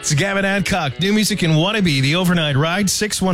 It's Gavin Adcock. New music in Wannabe, the overnight ride,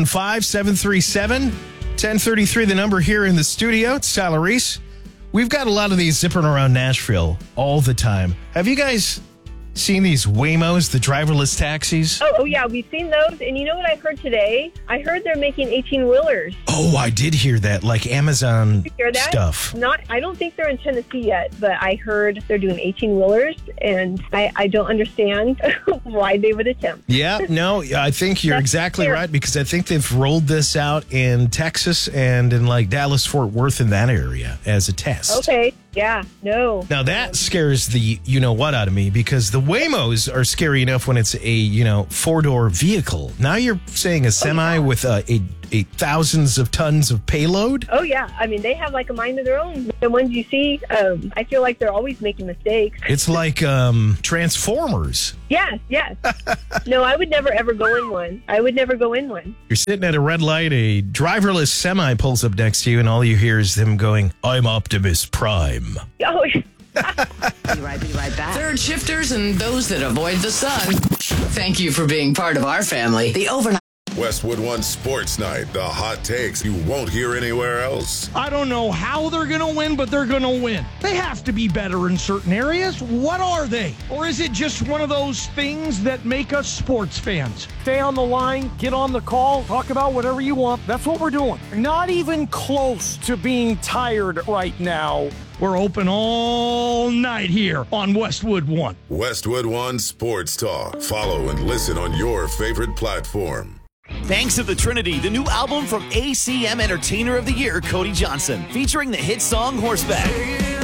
615-737-1033, the number here in the studio. It's Tyler Reese. We've got a lot of these zipping around Nashville all the time. Have you guys seen these Waymos, the driverless taxis? Oh, yeah, we've seen those. And you know what I heard today? I heard they're making 18-wheelers. Oh, I did hear that, like Amazon Did you hear that? stuff. I don't think they're in Tennessee yet, but I heard they're doing 18-wheelers, and I don't understand why they would attempt. Yeah, no, I think you're exactly right, because I think they've rolled this out in Texas and in like Dallas, Fort Worth, in that area as a test. Okay, yeah, no. Now that scares the you-know-what out of me, because the Waymos are scary enough when it's a, four-door vehicle. Now you're saying a semi with a thousands of tons of payload? Oh, yeah. I mean, they have like a mind of their own. The ones you see, I feel like they're always making mistakes. It's like Transformers. Yes. No, I would never, ever go in one. You're sitting at a red light, a driverless semi pulls up next to you, and all you hear is them going, "I'm Optimus Prime." Oh, Be right back. Third shifters and those that avoid the sun. Thank you for being part of our family. The overnight. Westwood One Sports Night. The hot takes you won't hear anywhere else. I don't know how they're going to win, but they're going to win. They have to be better in certain areas. What are they? Or is it just one of those things that make us sports fans? Stay on the line, get on the call, talk about whatever you want. That's what we're doing. Not even close to being tired right now. We're open all night here on Westwood One. Westwood One Sports Talk. Follow and listen on your favorite platform. Banks of the Trinity, the new album from ACM Entertainer of the Year, Cody Johnson, featuring the hit song Horseback.